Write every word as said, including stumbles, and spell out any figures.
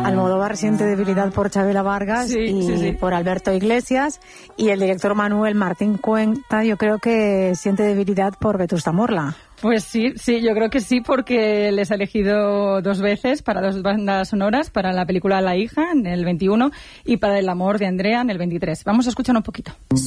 Almodóvar siente debilidad por Chabela Vargas sí, y sí, sí. por Alberto Iglesias, y el director Manuel Martín Cuenta yo creo que siente debilidad por Vetusta Morla. Pues sí, sí, yo creo que sí, porque les ha elegido dos veces para dos bandas sonoras, para la película La hija en el veintiuno y para El amor de Andrea en el veintitrés. Vamos a escuchar un poquito.